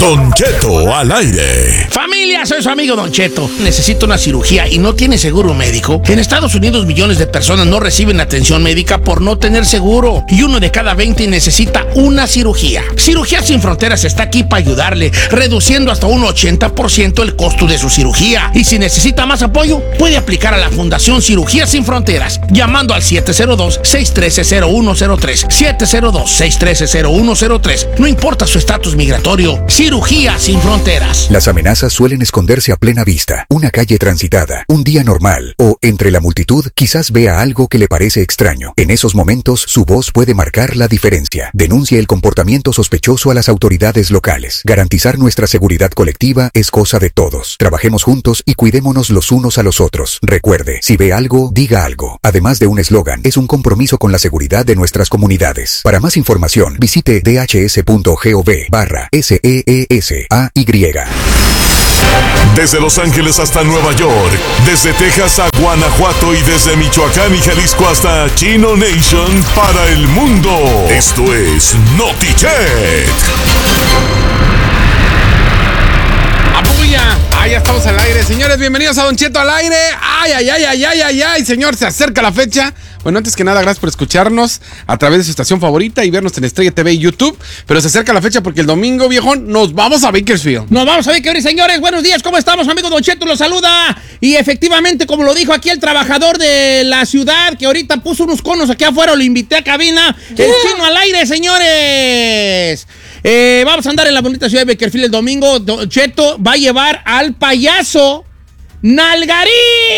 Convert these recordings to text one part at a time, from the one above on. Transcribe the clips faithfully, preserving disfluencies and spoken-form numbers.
Don Cheto al aire. Familia, soy su amigo Don Cheto. Necesito una cirugía y no tiene seguro médico. En Estados Unidos millones de personas no reciben atención médica por no tener seguro. Y uno de cada veinte necesita una cirugía. Cirugía Sin Fronteras está aquí para ayudarle, reduciendo hasta un ochenta por ciento el costo de su cirugía. Y si necesita más apoyo, puede aplicar a la Fundación Cirugía Sin Fronteras, llamando al siete cero dos, seis uno tres, cero uno cero tres. siete cero dos, seis uno tres, cero uno cero tres. No importa su estatus migratorio. Cirugía Sin Fronteras. Las amenazas suelen esconderse a plena vista. Una calle transitada, un día normal o entre la multitud quizás vea algo que le parece extraño. En esos momentos su voz puede marcar la diferencia. Denuncie el comportamiento sospechoso a las autoridades locales. Garantizar nuestra seguridad colectiva es cosa de todos. Trabajemos juntos y cuidémonos los unos a los otros. Recuerde, si ve algo, diga algo. Además de un eslogan, es un compromiso con la seguridad de nuestras comunidades. Para más información, visite dhs.gov barra S E E S A Y. Desde Los Ángeles hasta Nueva York, desde Texas a Guanajuato y desde Michoacán y Jalisco hasta Chino Nation para el mundo. Esto es Notichet. ¡Abuya! Ah, ya estamos al aire. Señores, bienvenidos a Don Cheto al aire. ¡Ay, ay, ay, ay, ay, ay, ay! Señor, se acerca la fecha. Bueno, antes que nada, gracias por escucharnos a través de su estación favorita y vernos en Estrella T V y YouTube. Pero se acerca la fecha porque el domingo, viejón, nos vamos a Bakersfield. Nos vamos a Bakersfield, señores. Buenos días, ¿cómo estamos? Amigo Don Cheto los saluda. Y efectivamente, como lo dijo aquí el trabajador de la ciudad, que ahorita puso unos conos aquí afuera, lo invité a cabina. Yeah. El Chino al aire, señores. Eh, vamos a andar en la bonita ciudad de Bakersfield el domingo. Don Cheto va a llevar al payaso Nalgarín.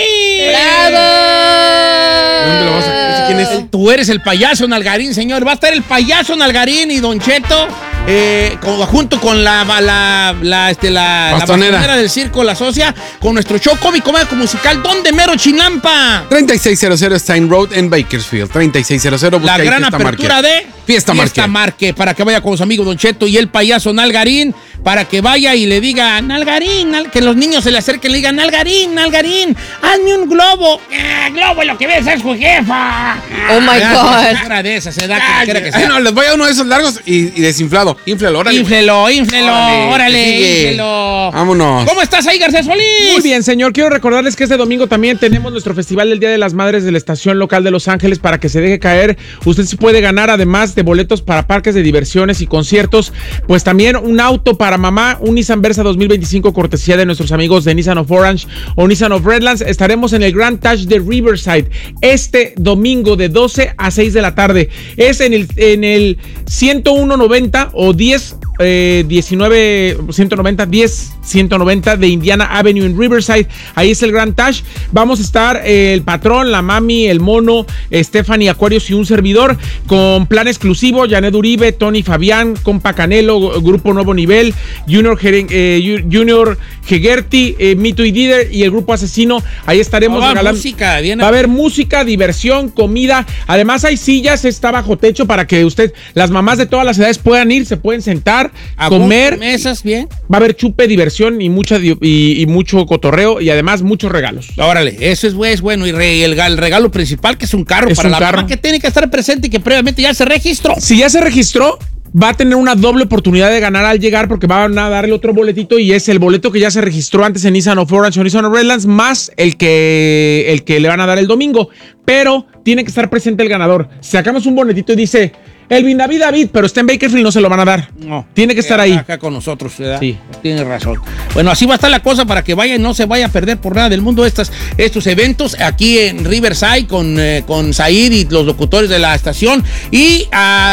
¡Bravo! ¿Dónde lo vas a... ¿Quién es? Tú eres el payaso Nalgarín, señor. Va a estar el payaso Nalgarín y Don Cheto eh, con, junto con la la la, este, la, bastonera. la bastonera del circo La Socia, con nuestro show cómico mágico musical Donde Mero Chinampa. treinta y seis cero cero Stein Road en Bakersfield. treinta y seis cero cero. La gran apertura Marque. de Fiesta, Fiesta Marque. Para que vaya con su amigo Don Cheto y el payaso Nalgarín. Para que vaya y le diga, Nalgarín, Nal... que los niños se le acerquen y le digan, Nalgarín, Nalgarín, hazme un globo. Eh, globo es lo que ves, es su jefa. Oh my God. Una de esas, se da ah, que, que sea. No, les voy a uno de esos largos y, y desinflado. Inflelo, órale. Inflelo, inflelo, órale, órale inflelo. Vámonos. ¿Cómo estás ahí, García Solís? Muy bien, señor. Quiero recordarles que este domingo también tenemos nuestro festival del Día de las Madres de la Estación Local de Los Ángeles para que se deje caer. Usted sí puede ganar, además de boletos para parques de diversiones y conciertos, pues también un auto para mamá, un Nissan Versa dos mil veinticinco, cortesía de nuestros amigos de Nissan of Orange o Nissan of Redlands. Estaremos en el Grand Touch de Riverside este domingo de doce a seis de la tarde. Es en el, en el ciento uno noventa o diez, eh, diecinueve, ciento noventa, diez, ciento noventa de Indiana Avenue en Riverside. Ahí es el Grand Touch. Vamos a estar eh, el patrón, la mami, el mono, Stephanie Aquarius y un servidor con plan exclusivo. Janet Uribe, Tony Fabián, Compa Canelo, Grupo Nuevo Nivel, Junior Eh, Junior Hegerty, eh, Mito y Dider y el Grupo Asesino. Ahí estaremos oh, regalando. Música, bien. Va a haber música, diversión, comida. Además hay sillas, está bajo techo para que usted, las mamás de todas las edades puedan ir, se pueden sentar, a comer. Mesas, bien. Va a haber chupe, diversión y mucha y, y mucho cotorreo y además muchos regalos. Órale, eso es, es bueno. Y re, el, el regalo principal, que es un carro es para un la carro. mamá, que tiene que estar presente y que previamente ya se registró. Si ya se registró, va a tener una doble oportunidad de ganar al llegar porque van a darle otro boletito y es el boleto que ya se registró antes en Nissan of Orange o Nissan of Redlands más el que, el que le van a dar el domingo. Pero tiene que estar presente el ganador. Sacamos un boletito y dice Elvin David David, pero está en Bakersfield, no se lo van a dar. No. Tiene que estar ahí. Acá con nosotros, ¿verdad? Sí. Tiene razón. Bueno, así va a estar la cosa para que vaya y no se vaya a perder por nada del mundo estas, estos eventos aquí en Riverside con, eh, con Said y los locutores de la estación. Y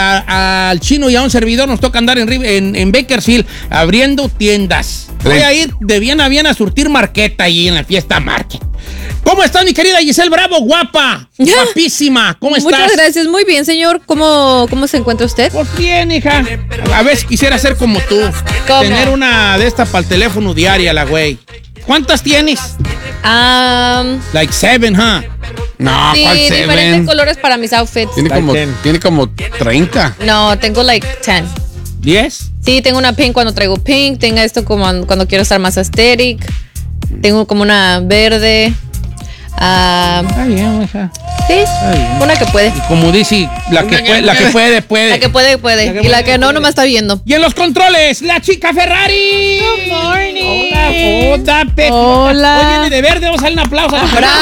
al Chino y a un servidor nos toca andar en, en, en Bakersfield abriendo tiendas. Voy a ir de bien a bien a surtir marqueta ahí en la Fiesta Market. ¿Cómo estás, mi querida Giselle Bravo? Guapa, guapísima. ¿Cómo estás? Muchas gracias, muy bien, señor. ¿Cómo, cómo se encuentra usted? Pues bien, hija. A ver si quisiera ser como tú. ¿Cómo? Tener una de estas para el teléfono diaria, la güey. ¿Cuántas tienes? Um, like seven, huh? No, sí, ¿cuál seven? diferentes colores para mis outfits. Tiene como, tiene como treinta. No, tengo like ten. ¿diez? Sí, tengo una pink cuando traigo pink. Tengo esto como cuando quiero estar más aesthetic. Tengo como una verde. Uh, Está bien, hija. Sí, una que puede. Y como dice, la que, puede, la que puede, puede. La que puede, puede. La que y la puede, que no, puede. no me está viendo. Y en los controles, la chica Ferrari. Good morning. Hola, hola, Peti. Hola. Hoy viene de verde, vamos a darle un aplauso.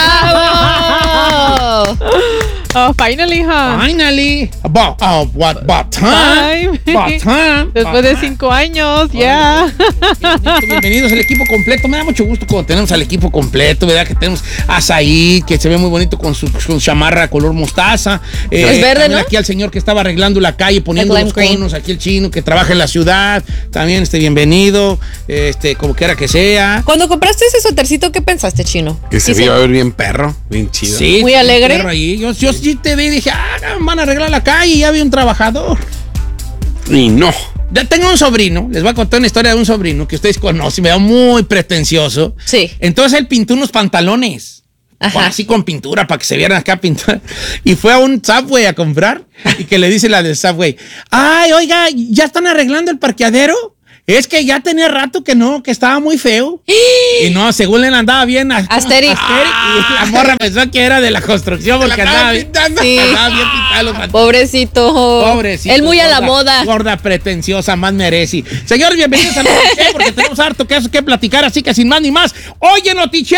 ¡Bravo! Oh, finally, huh? Finally. About, oh, what, about time. Time. About time. Después de cinco años, ya. Yeah. Bienvenidos al equipo completo. Me da mucho gusto cuando tenemos al equipo completo, ¿verdad? Que tenemos a Said, que se ve muy bonito con su, con su chamarra color mostaza. Eh, Es verde, ¿no? Aquí al señor que estaba arreglando la calle, poniendo El los lime green. conos. Aquí el chino que trabaja en la ciudad. También, este, bienvenido. Este, como quiera que sea. Cuando compraste ese suétercito, ¿qué pensaste, Chino? Que se Dice, iba a ver bien perro, bien chido. Sí, Muy sí, alegre. perro ahí. Yo, yo sí te vi y dije, ah, van a arreglar la calle y ya vi un trabajador. Y no. Ya tengo un sobrino, les voy a contar una historia de un sobrino que ustedes conocen, me da muy pretencioso. Sí. Entonces él pintó unos pantalones. Ajá. Así con pintura, para que se vieran acá pintura. Y fue a un Subway a comprar. Y que le dice la del Subway, ay, oiga, ¿ya están arreglando el parqueadero? Es que ya tenía rato que no, que estaba muy feo. Y no, según él andaba bien. Asterix. Y la morra pensó que era de la construcción porque La andaba estaba bien, pintando. Sí. andaba bien pintado los pantalones. Pobrecito. Pobrecito. Él muy a la gorda, moda. Gorda, pretenciosa, más merece. Señores, bienvenidos a Notiche, porque tenemos harto que, que platicar, así que sin más ni más, ¡oye, Notiche!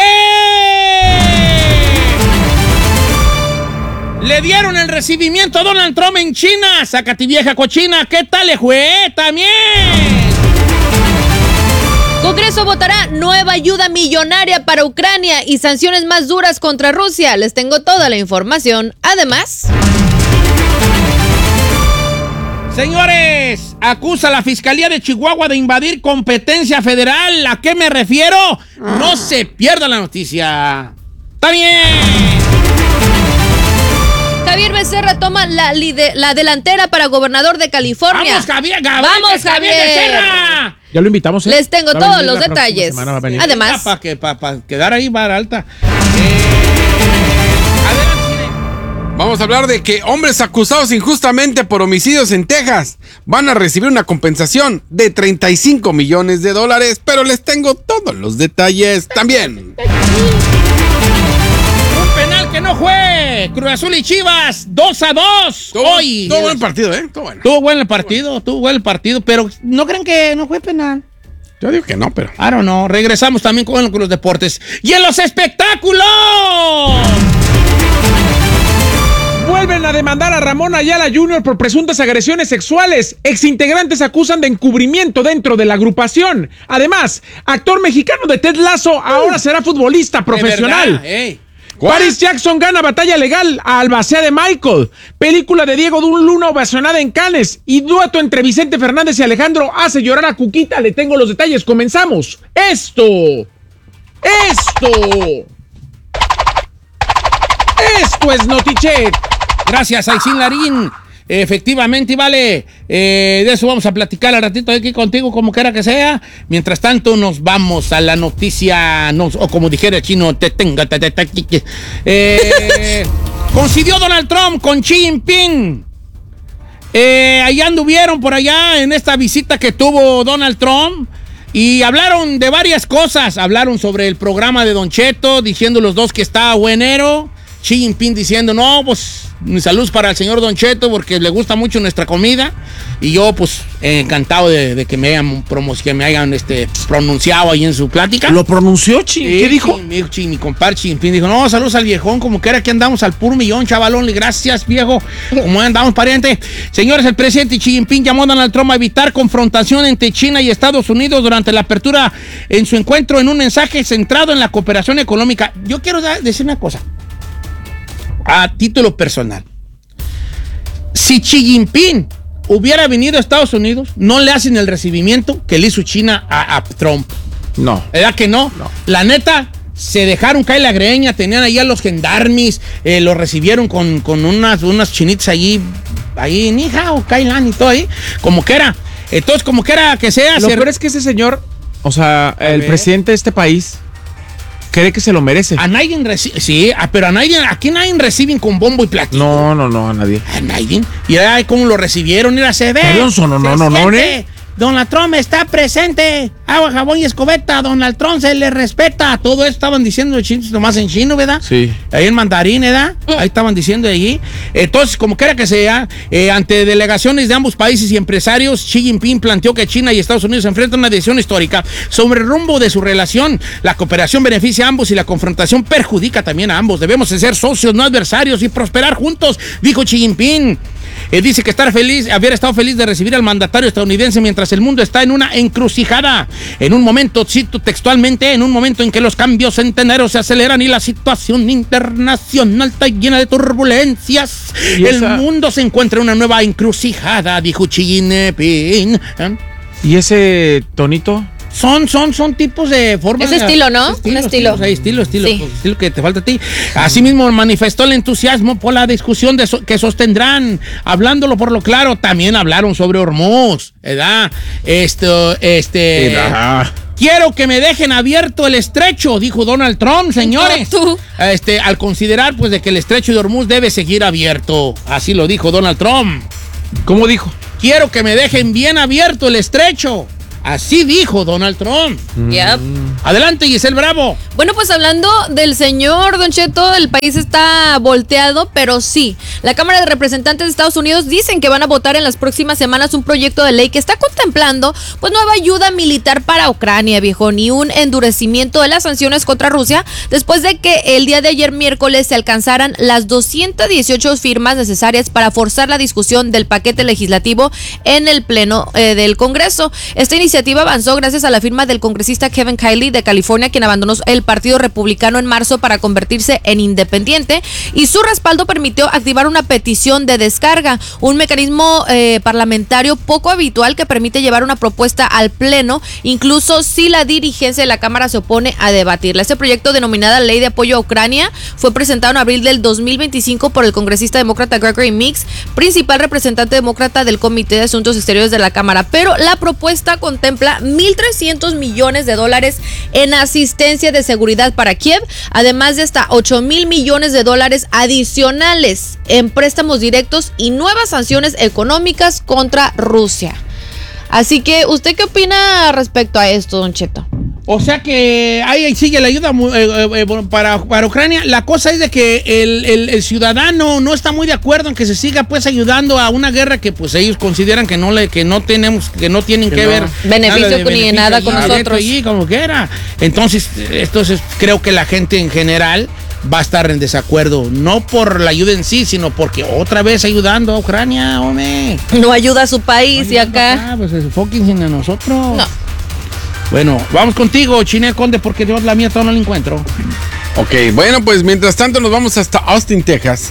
Le dieron el recibimiento a Donald Trump en China. Sácate, vieja cochina, ¿qué tal le fue? También. Congreso votará nueva ayuda millonaria para Ucrania y sanciones más duras contra Rusia. Les tengo toda la información. Además, Señores, acusa a la Fiscalía de Chihuahua de invadir competencia federal. ¿A qué me refiero? No se pierda la noticia. ¡Está bien! Javier Becerra toma la, lide- la delantera para gobernador de California. ¡Vamos, Javier! Javier ¡Vamos, Javier Javier! Becerra! Ya lo invitamos, ¿eh? Les tengo Va a todos venir los la próxima detalles. semana, va a venir. Además, Para que, pa, pa quedar ahí vara alta. Eh, adelante, Chile. Vamos a hablar de que hombres acusados injustamente por homicidios en Texas van a recibir una compensación de treinta y cinco millones de dólares, pero les tengo todos los detalles también. Un penal que no fue. Cruz Azul y Chivas, dos a dos. Hoy. Todo buen partido, ¿eh? Todo bueno. Tuvo buen el partido, tuvo buen el partido, pero no creen que no fue penal. Yo digo que no, pero... I don't know. Regresamos también con, con los deportes. ¡Y en los espectáculos! Vuelven a demandar a Ramón Ayala junior por presuntas agresiones sexuales. Exintegrantes acusan de encubrimiento dentro de la agrupación. Además, actor mexicano de Ted Lasso ahora será futbolista profesional. De verdad, ey. Paris Jackson gana batalla legal a Albacea de Michael. Película de Diego Luna ovacionada en Cannes. Y dueto entre Vicente Fernández y Alejandro hace llorar a Cuquita. Le tengo los detalles. Comenzamos. Esto. Esto. Esto es Notichet. Gracias, Aisin Larín. Efectivamente, vale. Eh, de eso vamos a platicar al ratito aquí contigo, como quiera que sea. Mientras tanto, nos vamos a la noticia, nos, o como dijera el chino, te tenga, te, te, te, te, eh, coincidió Donald Trump con Xi Jinping. Eh, allá anduvieron por allá en esta visita que tuvo Donald Trump. Y hablaron de varias cosas. Hablaron sobre el programa de Don Cheto, diciendo los dos que está buenero. Xi Jinping diciendo, no, pues, mi salud para el señor Don Cheto porque le gusta mucho nuestra comida. Y yo, pues, eh, encantado de, de que me hayan, promos, que me hayan este, pronunciado ahí en su plática. ¿Lo pronunció, Chi? Sí, ¿Qué dijo? Chi, mi, chi, mi compadre Xi Jinping dijo, no, saludos al viejón, como que era que andamos al puro millón, chavalón, gracias, viejo, como andamos, pariente. Señores, el presidente Xi Jinping llamó a Donald Trump a evitar confrontación entre China y Estados Unidos durante la apertura en su encuentro en un mensaje centrado en la cooperación económica. Yo quiero da- decir una cosa, a título personal. Si Xi Jinping hubiera venido a Estados Unidos, no le hacen el recibimiento que le hizo China a, a Trump. No. ¿Verdad que no? No. La neta, se dejaron caer la greña, tenían ahí a los gendarmes, eh, lo recibieron con, con unas, unas chinitas allí, ahí, ni hao, Kailan y todo ahí, como que era. Entonces, como que era que sea. Lo se- peor es que ese señor, o sea, el ver. presidente de este país, cree que se lo merece. A nadie recibe, sí, a- pero a nadie, aquí nadie reciben con bombo y platillo. No, no, no, a nadie. A nadie. Y ay, cómo lo recibieron, era se ve. Alonso, no, se no, no, no, siente, Donald Trump está presente. Agua, jabón y escobeta. Donald Trump se le respeta. Todo eso estaban diciendo los chinos nomás en chino, ¿verdad? Sí. Ahí en mandarín, ¿verdad? Ahí estaban diciendo allí. Entonces, como quiera que sea, eh, ante delegaciones de ambos países y empresarios, Xi Jinping planteó que China y Estados Unidos se enfrentan a una decisión histórica sobre el rumbo de su relación. La cooperación beneficia a ambos y la confrontación perjudica también a ambos. Debemos de ser socios, no adversarios, y prosperar juntos, dijo Xi Jinping. Eh, dice que estar feliz, haber estado feliz de recibir al mandatario estadounidense mientras el mundo está en una encrucijada. En un momento, cito textualmente, en un momento en que los cambios centenarios se aceleran y la situación internacional está llena de turbulencias. El mundo se encuentra en una nueva encrucijada, dijo Xi Jinping. ¿Eh? ¿Y ese tonito? Son, son, son tipos de formas. Es estilo, ¿no? Estilo, Un estilo. Estilo, estilo, estilo, Sí. estilo que te falta a ti. Asimismo, manifestó el entusiasmo por la discusión de so, que sostendrán. Hablándolo por lo claro, también hablaron sobre Hormuz, ¿verdad? Esto, este... Mira. Quiero que me dejen abierto el estrecho, dijo Donald Trump, señores. No, tú. Este, al considerar, pues, de que el estrecho de Hormuz debe seguir abierto. Así lo dijo Donald Trump. ¿Cómo dijo? Quiero que me dejen bien abierto el estrecho. Así dijo Donald Trump. Yep. Adelante, Giselle Bravo. Bueno, pues hablando del señor Don Cheto, el país está volteado, pero sí. La Cámara de Representantes de Estados Unidos dicen que van a votar en las próximas semanas un proyecto de ley que está contemplando pues nueva ayuda militar para Ucrania, viejo, ni un endurecimiento de las sanciones contra Rusia, después de que el día de ayer miércoles se alcanzaran las doscientas dieciocho firmas necesarias para forzar la discusión del paquete legislativo en el pleno eh, del Congreso. Esta iniciativa avanzó gracias a la firma del congresista Kevin Kiley de California, quien abandonó el Partido Republicano en marzo para convertirse en independiente, y su respaldo permitió activar una petición de descarga, un mecanismo eh, parlamentario poco habitual que permite llevar una propuesta al pleno, incluso si la dirigencia de la Cámara se opone a debatirla. Este proyecto, denominada Ley de Apoyo a Ucrania, fue presentado en abril del dos mil veinticinco por el congresista demócrata Gregory Meeks, principal representante demócrata del Comité de Asuntos Exteriores de la Cámara, pero la propuesta contempla mil trescientos millones de dólares en asistencia de seguridad para Kiev, además de hasta ocho mil millones de dólares adicionales en préstamos directos y nuevas sanciones económicas contra Rusia. Así que, ¿usted qué opina respecto a esto, Don Cheto? O sea que ahí sigue la ayuda eh, eh, para, para Ucrania. La cosa es de que el, el, el ciudadano no está muy de acuerdo en que se siga pues ayudando a una guerra que pues ellos consideran que no le que no tenemos que no tienen que, que no. ver beneficio nada ni nada con nosotros allí, como quiera. Entonces, entonces creo que la gente en general va a estar en desacuerdo, no por la ayuda en sí, sino porque otra vez ayudando a Ucrania, hombre. No ayuda a su país, no y acá. acá pues enfóquense en nosotros. No. Bueno, vamos contigo, Chinel Conde, porque yo la mía todavía no la encuentro. Ok, bueno, pues mientras tanto nos vamos hasta Austin, Texas,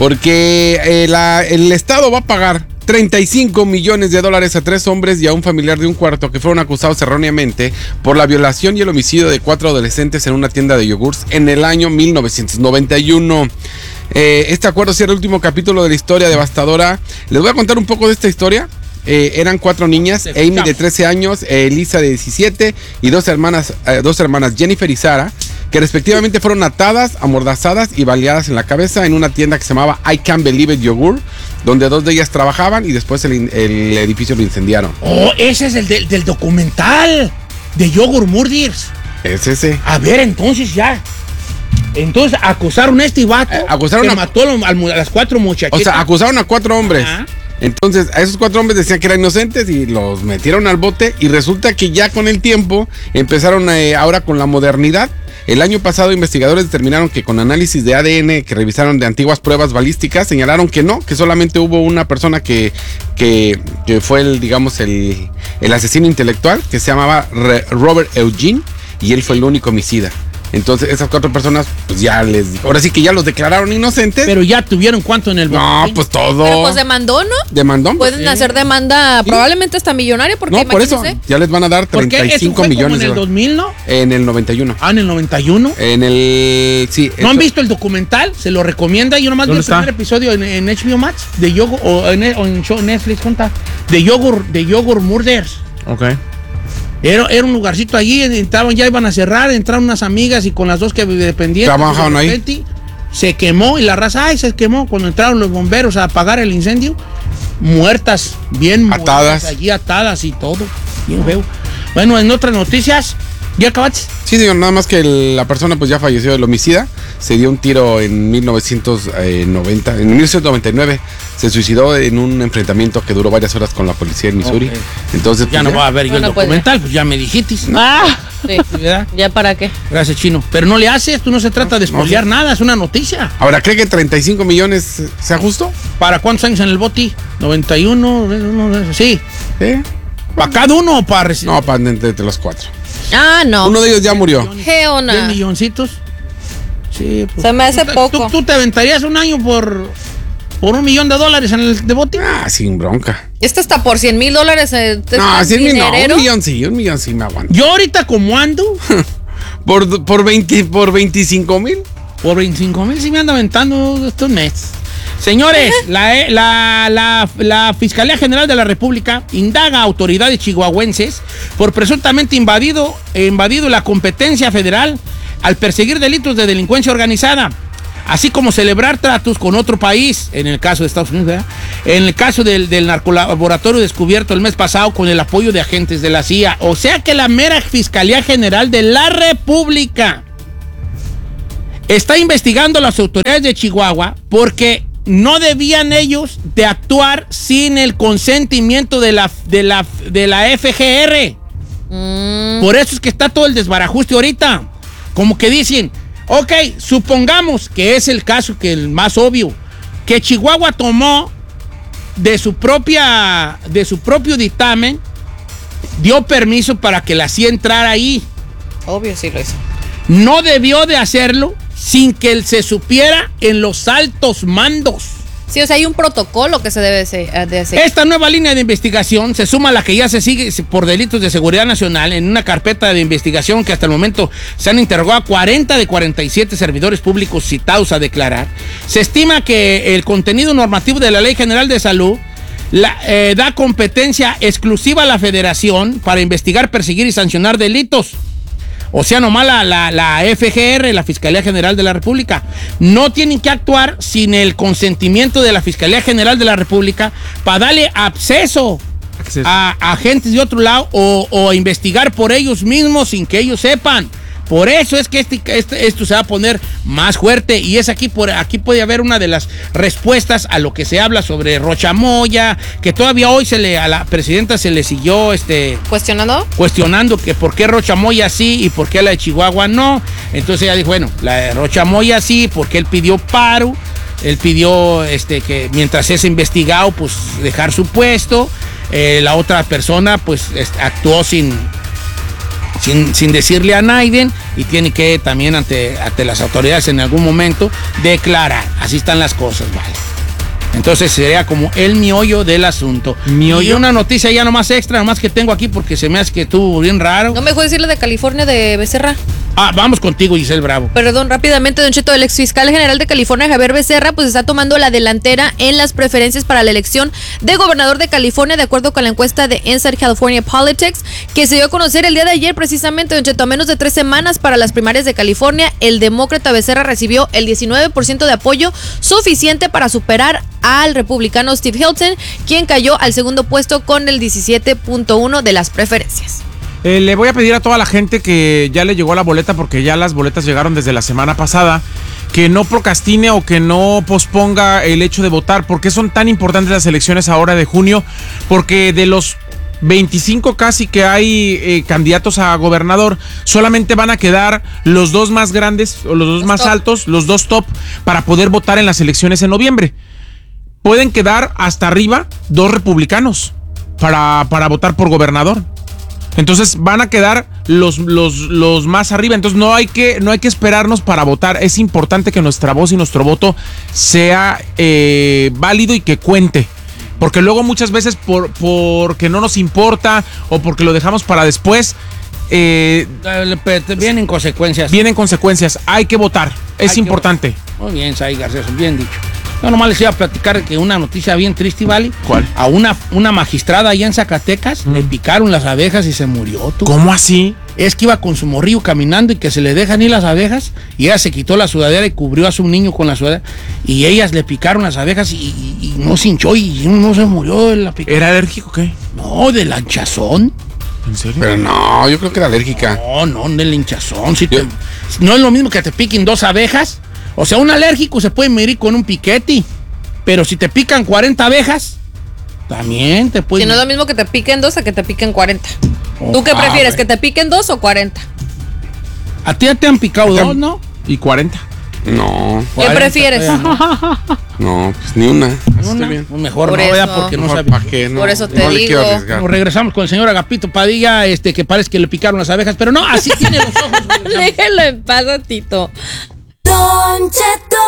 porque eh, la, el estado va a pagar treinta y cinco millones de dólares a tres hombres y a un familiar de un cuarto que fueron acusados erróneamente por la violación y el homicidio de cuatro adolescentes en una tienda de yogurts en el año mil novecientos noventa y uno. Eh, este acuerdo cierra el último capítulo de la historia devastadora. Les voy a contar un poco de esta historia. Eh, eran cuatro niñas, Amy de trece años, eh, Elisa de diecisiete y dos hermanas, eh, dos hermanas Jennifer y Sara, que respectivamente fueron atadas, amordazadas y baleadas en la cabeza en una tienda que se llamaba I Can't Believe It Yogurt, donde dos de ellas trabajaban y después el, el edificio lo incendiaron. Oh, ese es el de, del documental de Yogurt Murders. Es ese. A ver, entonces ya. Entonces acusaron a este vato eh, acusaron que a, mató a, a las cuatro muchachitas. O sea, acusaron a cuatro hombres. Ajá. Entonces, a esos cuatro hombres decían que eran inocentes y los metieron al bote, y resulta que ya con el tiempo empezaron eh, ahora con la modernidad. El año pasado, investigadores determinaron que con análisis de A D N que revisaron de antiguas pruebas balísticas, señalaron que no, que solamente hubo una persona que, que, que fue el, digamos, el, el asesino intelectual, que se llamaba Robert Eugene, y él fue el único homicida. Entonces, esas cuatro personas, pues ya les... Ahora sí que ya los declararon inocentes. Pero ya tuvieron cuánto en el bote. No, pues todo. Pero pues demandó, ¿no? Demandó. Pueden sí. hacer demanda, sí. Probablemente hasta millonaria, porque no, por eso, ya les van a dar treinta y cinco millones. ¿En el dos mil, no? En el noventa y uno. Ah, ¿en el noventa y uno? En el... sí. ¿No esto. han visto el documental? Se lo recomienda. Yo nomás vi el está? primer episodio en, en H B O Max de Yogurt, o en, o en show Netflix, ¿cuánta? De Yogurt, de Yogurt Murders. Ok. Era, era un lugarcito allí, entraban, ya iban a cerrar, entraron unas amigas y con las dos que dependían. ¿Trabajaban ahí? se quemó y la raza, ay, se quemó cuando entraron los bomberos a apagar el incendio. Muertas, bien atadas. Muertas, allí atadas y todo. Bien feo. Bueno, en otras noticias, ¿ya acabaste? Sí, digo, nada más que el- la persona pues ya falleció del homicida. Se dio un tiro en mil novecientos noventa, en mil novecientos noventa y nueve. Se suicidó en un enfrentamiento que duró varias horas con la policía en Missouri. Ok. Entonces, Ya pues, no va a ver yo Bueno, el pues, documental, pues ya me dijiste. Ah, sí. ¿Verdad? ¿Ya para qué? Gracias, Chino. Pero no le haces, tú no se trata de espolear no. nada, es una noticia. Ahora, ¿cree que treinta y cinco millones sea justo? ¿Para cuántos años en el boti? noventa y uno, sí. ¿Eh? ¿Para cada uno o para recibir? No, para entre, entre los cuatro. Ah, no. Uno de ellos ya murió. Geona. diez milloncitos. Sí, pues. Se me hace ¿Tú- poco. ¿Tú, tú te aventarías un año por, por un millón de dólares en el de boti? Ah, sin bronca. Este está por cien mil dólares. eh, este No, es cien mil no, dinerero. un millón sí, un millón sí me aguanta. Yo ahorita como ando, Por, por, veinte, por veinticinco mil. por veinticinco mil sí me ando aventando estos meses. Señores, la, la, la, la Fiscalía General de la República indaga a autoridades chihuahuenses por presuntamente invadido, invadido la competencia federal al perseguir delitos de delincuencia organizada, así como celebrar tratos con otro país, en el caso de Estados Unidos, ¿verdad? En el caso del, del narcolaboratorio descubierto el mes pasado con el apoyo de agentes de la C I A. O sea que la mera Fiscalía General de la República está investigando a las autoridades de Chihuahua porque no debían ellos de actuar sin el consentimiento de la, de la, de la F G R. Mm. Por eso es que está todo el desbarajuste ahorita. Como que dicen, ok, supongamos que es el caso que el más obvio, que Chihuahua tomó de su propia, de su propio dictamen, dio permiso para que la C I A entrara ahí. Obvio, sí lo hizo. No debió de hacerlo sin que él se supiera en los altos mandos. Sí, o sea, hay un protocolo que se debe se- de hacer. Esta nueva línea de investigación se suma a la que ya se sigue por delitos de seguridad nacional en una carpeta de investigación que hasta el momento se han interrogado a cuarenta de cuarenta y siete servidores públicos citados a declarar. Se estima que el contenido normativo de la Ley General de Salud la, eh, da competencia exclusiva a la Federación para investigar, perseguir y sancionar delitos. O sea, nomás la, la, la F G R, la Fiscalía General de la República, no tienen que actuar sin el consentimiento de la Fiscalía General de la República para darle acceso, Acceso. a, a agentes de otro lado o, o investigar por ellos mismos sin que ellos sepan. Por eso es que este, este, esto se va a poner más fuerte y es aquí, por, aquí puede haber una de las respuestas a lo que se habla sobre Rocha Moya, que todavía hoy se le, a la presidenta se le siguió este, ¿Cuestionando? cuestionando que por qué Rocha Moya sí y por qué la de Chihuahua no. Entonces ella dijo, bueno, la de Rocha Moya sí, porque él pidió paro, él pidió este, que mientras es investigado, pues dejar su puesto. Eh, la otra persona, pues est- actuó sin... Sin, sin decirle a Naiden y tiene que también ante, ante las autoridades en algún momento declarar. Así están las cosas, vale. Entonces sería como el miollo del asunto. Miollo. Y una noticia ya nomás extra, nomás que tengo aquí porque se me hace que estuvo bien raro. ¿No me dejó decirle de California de Becerra? Ah, vamos contigo, Giselle Bravo. Perdón, rápidamente, Don Cheto, el exfiscal general de California, Javier Becerra, pues está tomando la delantera en las preferencias para la elección de gobernador de California, de acuerdo con la encuesta de Inside California Politics, que se dio a conocer el día de ayer, precisamente, Don Cheto, a menos de tres semanas para las primarias de California, el demócrata Becerra recibió el diecinueve por ciento de apoyo, suficiente para superar al republicano Steve Hilton, quien cayó al segundo puesto con el diecisiete punto uno de las preferencias. Eh, le voy a pedir a toda la gente que ya le llegó la boleta, porque ya las boletas llegaron desde la semana pasada, que no procrastine o que no posponga el hecho de votar. ¿Por qué son tan importantes las elecciones ahora de junio? Porque de los veinticinco casi que hay eh, candidatos a gobernador, solamente van a quedar los dos más grandes o los dos Los más top. altos, los dos top, para poder votar en las elecciones en noviembre. Pueden quedar hasta arriba dos republicanos para, para votar por gobernador. Entonces van a quedar los, los, los más arriba. Entonces no hay, que, no hay que esperarnos para votar. Es importante que nuestra voz y nuestro voto sea eh, válido y que cuente. Porque luego muchas veces por porque no nos importa o porque lo dejamos para después, eh, Vienen consecuencias. vienen consecuencias. Hay que votar. Es Hay que importante. Muy bien, Sai Garcés, bien dicho. Yo nomás les iba a platicar que una noticia bien triste, ¿vale? ¿Cuál? A una, una magistrada allá en Zacatecas mm. le picaron las abejas y se murió. ¿Tú? ¿Cómo así? Es que iba con su morrillo caminando y que se le dejan ir las abejas y ella se quitó la sudadera y cubrió a su niño con la sudadera y ellas le picaron las abejas y, y, y no se hinchó y no se murió de la picadura. ¿Era alérgico o qué? No, de la hinchazón. ¿En serio? Pero no, yo creo que era alérgica. No, no, de la hinchazón. Si te, no es lo mismo que te piquen dos abejas. O sea, un alérgico se puede medir con un piquete, pero si te pican cuarenta abejas, también te pueden... Si no es lo mismo que te piquen dos a que te piquen cuarenta. Oh, ¿Tú qué ah, prefieres, güey. que te piquen dos o cuarenta? A ti ya te han picado Te- dos, ¿no? ¿Y cuarenta? No, ¿Qué cuarenta, prefieres? todavía no. no, pues ni una. Así Una, estoy bien. pues mejor Por no, ¿verdad? eso. Porque no Mejor, sabe. ¿pa' qué? No, Por eso te no le quiero digo. arriesgar. Nos regresamos con el señor Agapito Padilla, este, que parece que le picaron las abejas, pero no, así tiene los ojos. Regresamos. Déjelo en paz, Tito. Don Cheto.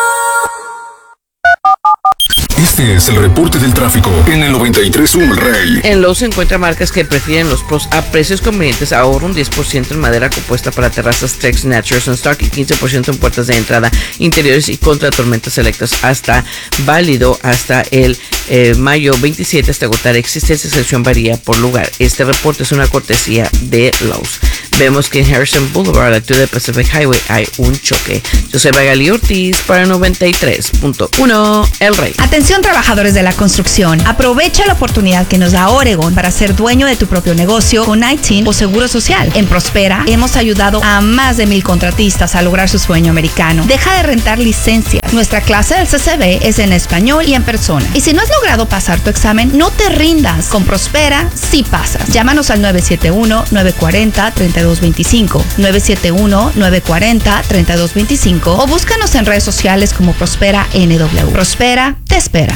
Este es el reporte del tráfico en el noventa y tres punto uno El Rey. En Lowe's se encuentra marcas que prefieren los Pros a precios convenientes. Ahorra un diez por ciento en madera compuesta para terrazas Tex Naturals en stock y quince por ciento en puertas de entrada, interiores y contra tormentas selectas. Hasta válido hasta el eh, mayo veintisiete hasta agotar existencia. Excepción varía por lugar. Este reporte es una cortesía de Lowe's. Vemos que en Harrison Boulevard, a la altura de Pacific Highway, hay un choque. Yo soy Magali Ortiz para noventa y tres punto uno El Rey. Atención, trabajadores de la construcción. Aprovecha la oportunidad que nos da Oregon para ser dueño de tu propio negocio con I T I N o Seguro Social. En Prospera hemos ayudado a más de mil contratistas a lograr su sueño americano. Deja de rentar licencias. Nuestra clase del C C B es en español y en persona. Y si no has logrado pasar tu examen, no te rindas. Con Prospera sí pasas. Llámanos al nueve siete uno, nueve cuatro cero, tres dos dos cinco, nueve siete uno, nueve cuatro cero, tres dos dos cinco o búscanos en redes sociales como Prospera N W. Prospera te espera.